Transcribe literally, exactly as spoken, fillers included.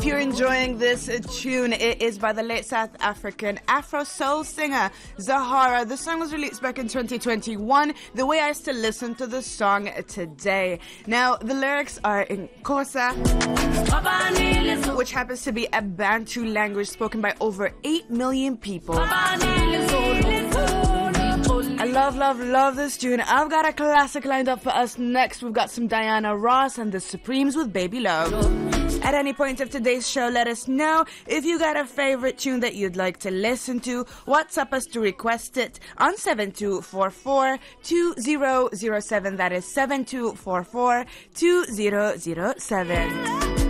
If you're enjoying this uh, tune, it is by the late South African Afro soul singer Zahara. The song was released back in twenty twenty-one. The way I still listen to the song today. Now, the lyrics are in Xhosa, which happens to be a Bantu language spoken by over eight million people. I love, love, love this tune. I've got a classic lined up for us next. We've got some Diana Ross and the Supremes with Baby Love. At any point of today's show, let us know if you got a favorite tune that you'd like to listen to. WhatsApp us to request it on seven two four four, two zero zero seven. That is seven two four four, two zero zero seven.